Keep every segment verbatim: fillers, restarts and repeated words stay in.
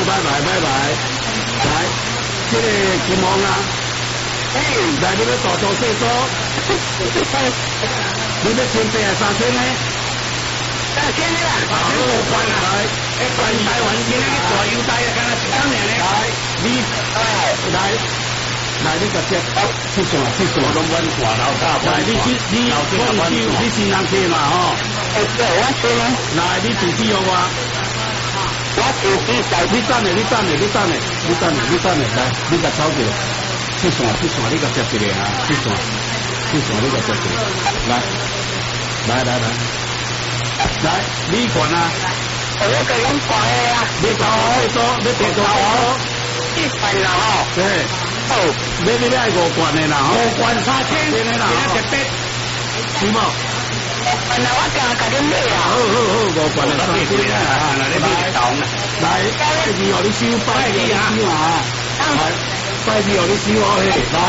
拜拜拜拜，来，这个金王啊，哎，来你要大做细做，你要千八还三千呢？三千呢？三千五关啊！来，哎，全台湾今日大优待啊，敢若一当年呢？来，你哎，来。来，你个接，去算去算，我拢阮大老大。来，你去你放手，你新人客嘛吼？哎，对，我先。来，你自己哦我。我自己在。你等下，你等下，你等下，你等下，你等下，来，你个抄过来，去算去算，你个接一个啊，去算去算，你个接一个。来，来来来，来，你管啊？我给恁管的啊。你搞好多，你别搞好。一百啦吼。对。哦，你你爱五罐的啦，五罐三千，真的啦，一百，是无？那我讲甲你买啦，好好好，五罐的三千啦，来你买一桶啦，来，拜二互你收，拜二你收啊，来，拜二互你收哦嘿，来，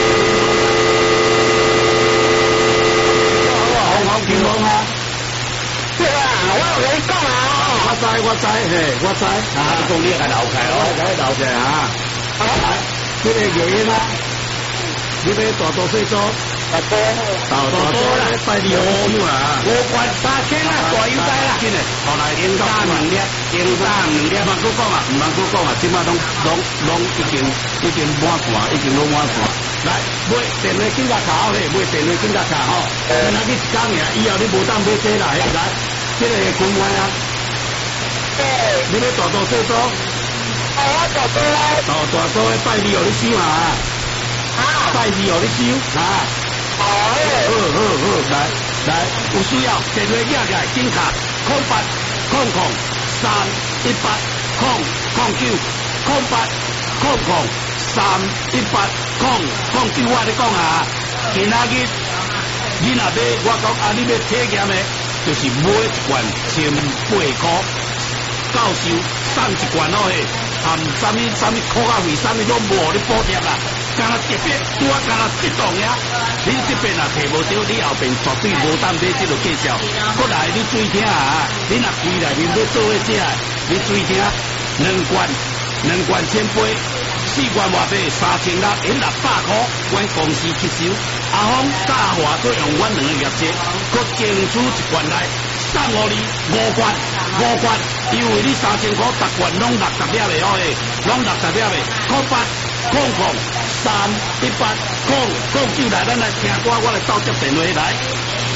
好好健康啊，对啊，我有跟你讲啊，我知我知嘿，我知，啊，讲你个留起哦，来留起啊，好来。这个原因啊，你要大多细做，大多大多啦，拜二好收啦，五罐三千啦，大优待啦，真诶，后来零三两粒，零三两粒，唔够讲啊，唔够讲啊，即摆拢拢拢已经已经满盘，已经拢满盘。来，买电话紧甲卡嘿，买电话紧甲卡吼，今仔日一讲尔，以后你无当买这啦，来，这个军官啊，你要大多细做。我大多啦，哦，大多的拜二互你收啊，啊，拜二互你收啊，好，好好好，来来，有需要电话寄起来，紧卡空八空空三一八空空九空八空空三一八空空九，我咧讲啊，今仔日你若要我讲啊，你要体验的，就是买一罐千八块，教授送一罐哦嘿。含什么什么科学费，什么拢无你补贴啦，干那特别拄啊，干那这档呀，你这边啊摕无着，你后边绝对无当买这个介绍。过来你注意听啊，你若规内面要做伙食，你注意听，两罐两罐千八，四罐外币三千六，因六百块，阮公司吸收。阿峰嘉华都用阮两个业绩，佮争取一罐来。送互你五罐，五罐，因为你三千块十罐拢六十粒的哦诶，拢六十粒的，空八空空三一八空空九来，咱来听歌，我来倒接电话来。